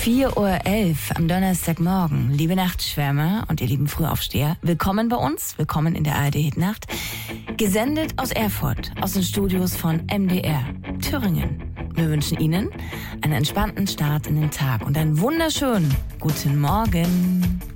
4:11 Uhr am Donnerstagmorgen. Liebe Nachtschwärmer und ihr lieben Frühaufsteher, willkommen bei uns, willkommen in der ARD-Hitnacht. Gesendet aus Erfurt, aus den Studios von MDR Thüringen. Wir wünschen Ihnen einen entspannten Start in den Tag und einen wunderschönen guten Morgen.